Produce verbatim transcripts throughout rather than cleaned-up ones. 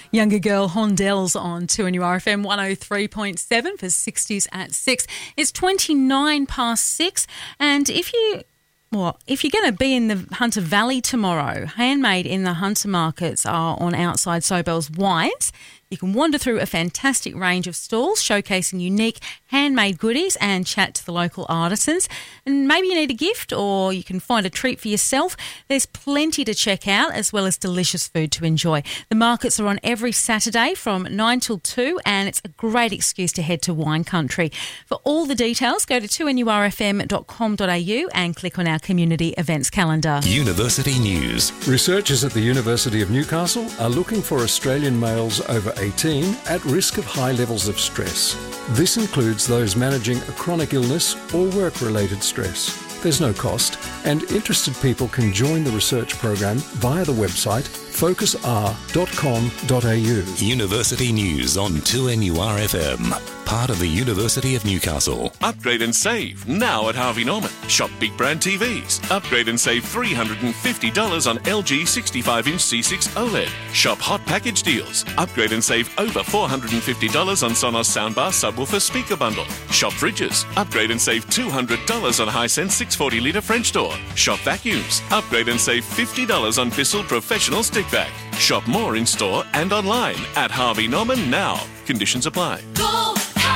Younger Girl Hondells on two N U R F M one oh three point seven for sixties at six. It's twenty-nine past six, and if you... Well, if you're going to be in the Hunter Valley tomorrow, Handmade in the Hunter Markets are on outside Sobel's Wines. You can wander through a fantastic range of stalls showcasing unique handmade goodies and chat to the local artisans. And maybe you need a gift or you can find a treat for yourself. There's plenty to check out as well as delicious food to enjoy. The markets are on every Saturday from nine till two and it's a great excuse to head to wine country. For all the details, go to two N U R F M dot com dot a u and click on our community events calendar. University News. Researchers at the University of Newcastle are looking for Australian males over eighteen at risk of high levels of stress. This includes those managing a chronic illness or work-related stress. There's no cost, and interested people can join the research program via the website focus r dot com dot a u. University News on two N U R F M. Part of the University of Newcastle. Upgrade and save now at Harvey Norman. Shop big brand T Vs. Upgrade and save three hundred fifty dollars on L G sixty-five inch C six OLED. Shop hot package deals. Upgrade and save over four hundred fifty dollars on Sonos soundbar subwoofer speaker bundle. Shop fridges. Upgrade and save two hundred dollars on Hisense six forty litre French door. Shop vacuums. Upgrade and save fifty dollars on Bissell professional stick vac. Shop more in store and online at Harvey Norman now. Conditions apply. Go!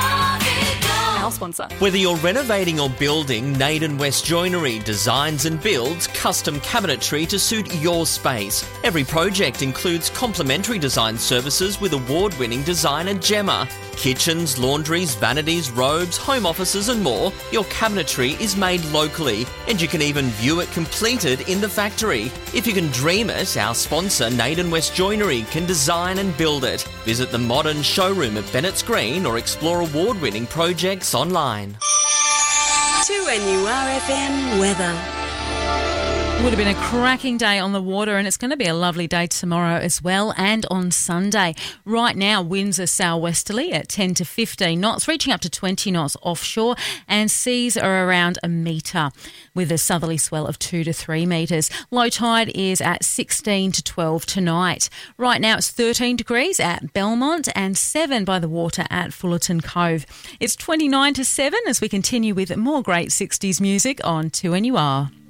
Our sponsor. Whether you're renovating or building, Naden West Joinery designs and builds custom cabinetry to suit your space. Every project includes complimentary design services with award-winning designer Gemma. Kitchens, laundries, vanities, robes, home offices and more. Your cabinetry is made locally and you can even view it completed in the factory. If you can dream it, our sponsor Naden West Joinery can design and build it. Visit the modern showroom at Bennett's Green or explore award-winning projects online. two N U R F M weather. Would have been a cracking day on the water and it's going to be a lovely day tomorrow as well and on Sunday. Right now, winds are southwesterly at ten to fifteen knots, reaching up to twenty knots offshore, and seas are around a metre with a southerly swell of two to three metres. Low tide is at sixteen to twelve tonight. Right now, it's thirteen degrees at Belmont and seven by the water at Fullerton Cove. It's twenty-nine to seven as we continue with more great sixties music on two N U R.